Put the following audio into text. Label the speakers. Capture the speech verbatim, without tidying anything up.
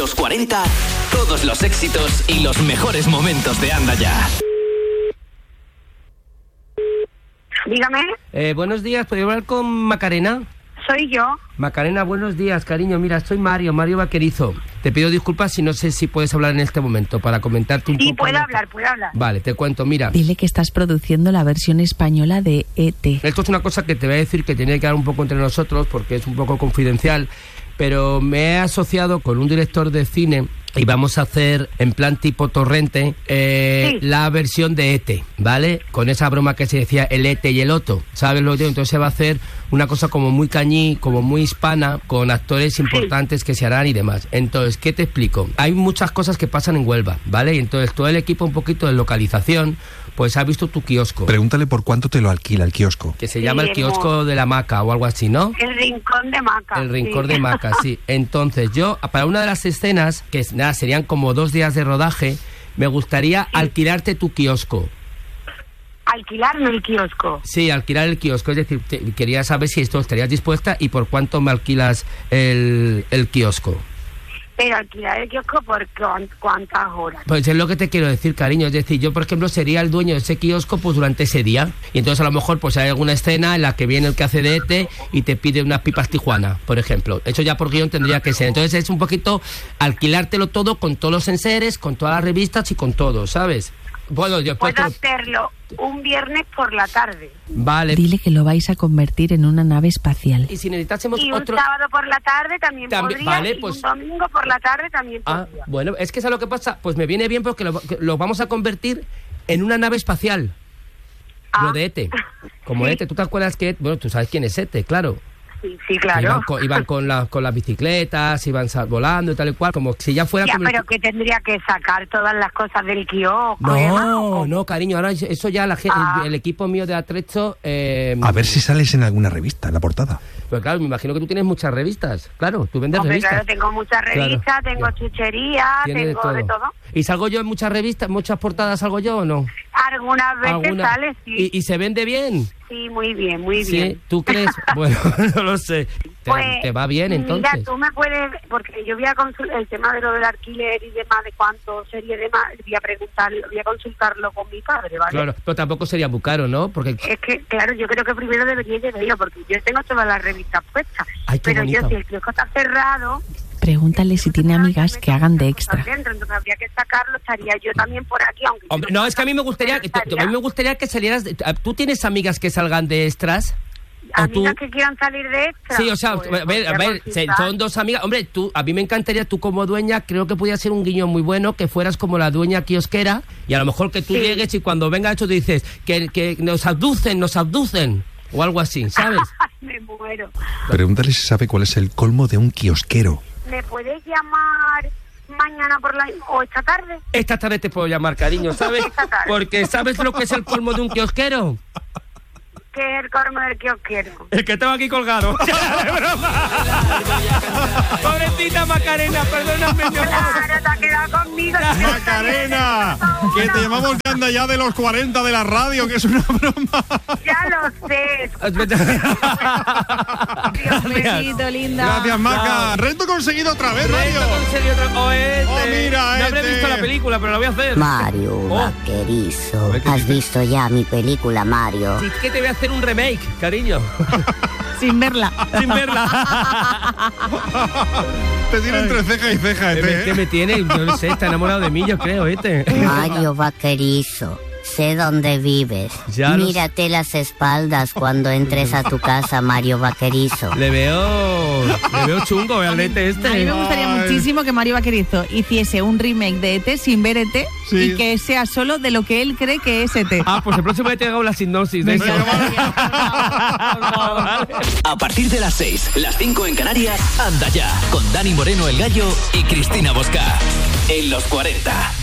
Speaker 1: Los cuarenta, todos los éxitos y los mejores momentos de Anda Ya.
Speaker 2: Dígame.
Speaker 3: Eh, buenos días, ¿puedo hablar con Macarena?
Speaker 2: Soy yo.
Speaker 3: Macarena, buenos días, cariño. Mira, soy Mario, Mario Vaquerizo. Te pido disculpas si no sé si puedes hablar en este momento para comentarte un
Speaker 2: sí,
Speaker 3: poco.
Speaker 2: Sí, puedo hablar, puedo hablar.
Speaker 3: Vale, te cuento, mira.
Speaker 4: Dile que estás produciendo la versión española de E T.
Speaker 3: Esto es una cosa que te voy a decir que tiene que quedar un poco entre nosotros porque es un poco confidencial, pero me he asociado con un director de cine y vamos a hacer, en plan tipo torrente, eh, sí. la versión de E T, ¿vale? Con esa broma que se decía el E T y el Otto, ¿sabes lo que digo? Entonces se va a hacer una cosa como muy cañí, como muy hispana, con actores importantes sí. que se harán y demás. Entonces, ¿qué te explico? Hay muchas cosas que pasan en Huelva, ¿vale? Y entonces todo el equipo un poquito de localización, pues ha visto tu kiosco.
Speaker 5: Pregúntale por cuánto te lo alquila el kiosco.
Speaker 3: Que se sí, llama el kiosco de la Maca o algo así, ¿no?
Speaker 2: El rincón de Maca.
Speaker 3: El rincón
Speaker 2: sí.
Speaker 3: de Maca, sí. Entonces yo, para una de las escenas, que nada, serían como dos días de rodaje, me gustaría sí. alquilarte tu kiosco.
Speaker 2: ¿Alquilarme el kiosco?
Speaker 3: Sí, alquilar el kiosco. Es decir, te, quería saber si esto estarías dispuesta y por cuánto me alquilas el, el kiosco.
Speaker 2: Pero alquilar el kiosco por cuántas horas.
Speaker 3: Pues es lo que te quiero decir, cariño. Es decir, yo, por ejemplo, sería el dueño de ese kiosco pues durante ese día. Y entonces a lo mejor pues hay alguna escena en la que viene el que hace de E T y te pide unas pipas Tijuana, por ejemplo. Eso ya por guión tendría que ser. Entonces es un poquito alquilártelo todo con todos los enseres, con todas las revistas y con todo, ¿sabes? Bueno, yo
Speaker 2: puedo hacerlo un viernes por la tarde.
Speaker 3: Vale.
Speaker 4: Dile que lo vais a convertir en una nave espacial.
Speaker 3: Y si necesitásemos
Speaker 2: y un
Speaker 3: otro...
Speaker 2: sábado por la tarde también, también podría,
Speaker 3: vale, pues...
Speaker 2: y un domingo por la tarde también
Speaker 3: ah,
Speaker 2: podría.
Speaker 3: Bueno, es que eso es lo que pasa. Pues me viene bien porque lo, que lo vamos a convertir en una nave espacial. Ah. Lo de E T. Como sí. E T, ¿tú te acuerdas que... Bueno, tú sabes quién es E T, claro.
Speaker 2: Sí, sí, claro.
Speaker 3: Iban con, iban con, la, con las bicicletas, iban volando y tal y cual, como si ya fuera...
Speaker 2: Ya,
Speaker 3: como
Speaker 2: pero
Speaker 3: el...
Speaker 2: que tendría que sacar todas las cosas del kiosco.
Speaker 3: No, no, cariño, ahora eso ya la gente,
Speaker 2: ah.
Speaker 3: el, el equipo mío de Atrecho... Eh,
Speaker 5: a ver si sales en alguna revista, en la portada.
Speaker 3: Pues claro, me imagino que tú tienes muchas revistas, claro, tú vendes
Speaker 2: Hombre,
Speaker 3: revistas.
Speaker 2: Claro, tengo muchas revistas, claro, tengo claro. chucherías, tengo de todo. de todo.
Speaker 3: ¿Y salgo yo en muchas revistas, muchas portadas, salgo yo o no?
Speaker 2: Algunas veces ¿Alguna? sale, sí.
Speaker 3: ¿Y, ¿Y se vende bien?
Speaker 2: Sí, muy bien, muy
Speaker 3: ¿Sí?
Speaker 2: bien.
Speaker 3: ¿Tú crees? Bueno, no lo sé. ¿Te,
Speaker 2: pues,
Speaker 3: ¿Te va bien entonces?
Speaker 2: Mira, tú me puedes, porque yo voy a consultar el tema de lo del alquiler y demás, de cuánto sería demás, voy a preguntar, voy a consultarlo con mi padre, ¿vale?
Speaker 3: Claro, pero tampoco sería muy caro, ¿no? Porque
Speaker 2: es que, claro, yo creo que primero debería llevarlo, porque yo tengo todas las revistas puestas.
Speaker 3: Ay,
Speaker 2: pero
Speaker 3: bonito.
Speaker 2: yo, si el kiosco está cerrado...
Speaker 4: Pregúntale si tiene amigas que hagan de extra.
Speaker 2: Dentro, entonces habría que sacarlo, estaría yo también por aquí, aunque...
Speaker 3: Hombre, no, es que a mí me gustaría, a mí me gustaría que salieras... De, ¿tú tienes amigas que salgan de extras?
Speaker 2: ¿Amigas
Speaker 3: tú...
Speaker 2: que quieran salir de extra?
Speaker 3: Sí, o sea,
Speaker 2: pues,
Speaker 3: a ver, a ver son dos amigas... Hombre, tú, a mí me encantaría, tú como dueña, creo que podría ser un guiño muy bueno, que fueras como la dueña kiosquera, y a lo mejor que tú sí. llegues y cuando venga esto dices que, que nos abducen, nos abducen, o algo así, ¿sabes?
Speaker 2: Me muero.
Speaker 5: Pregúntale si sabe cuál es el colmo de un kiosquero.
Speaker 2: ¿Me puedes llamar mañana por la o esta tarde?
Speaker 3: Esta tarde te puedo llamar, cariño, ¿sabes? Porque ¿sabes lo que es el colmo de un kiosquero?
Speaker 2: ¿Qué es el colmo del kiosquero?
Speaker 3: El que tengo aquí colgado. Pobrecita Macarena, perdóname. No.
Speaker 2: Claro, te has quedado conmigo.
Speaker 5: Macarena, que te llamamos de Anda Ya de los cuarenta de la radio, que es una broma.
Speaker 2: Ya lo sé.
Speaker 4: Un besito, linda.
Speaker 5: Gracias, Maca. No. Reto conseguido otra vez, Mario.
Speaker 3: Reto conseguido otra vez. Oh, este.
Speaker 5: oh, mira,
Speaker 3: No
Speaker 5: este.
Speaker 3: habré visto la película, pero la voy a hacer.
Speaker 6: Mario
Speaker 3: oh.
Speaker 6: Vaquerizo. ¿Has visto ya mi película, Mario?
Speaker 3: Sí, que te voy a hacer un remake, cariño.
Speaker 4: Sin verla.
Speaker 3: Sin verla.
Speaker 5: Te tiene entre ceja y ceja, este.
Speaker 3: ¿Qué me tiene? Yo no sé, está enamorado de mí, yo creo, este.
Speaker 6: Mario Vaquerizo. Sé dónde vives.
Speaker 3: Ya
Speaker 6: Mírate los... las espaldas cuando entres a tu casa, Mario Vaquerizo.
Speaker 3: Le veo... Le veo chungo, el E T este.
Speaker 4: A mí me gustaría Ay. muchísimo que Mario Vaquerizo hiciese un remake de E T sin ver E T sí. y que sea solo de lo que él cree que es E T.
Speaker 3: Ah, pues el próximo E T hago la sinopsis de eso.
Speaker 1: A partir de las seis, las cinco en Canarias, Anda Ya, con Dani Moreno el Gallo y Cristina Bosca. En los cuarenta.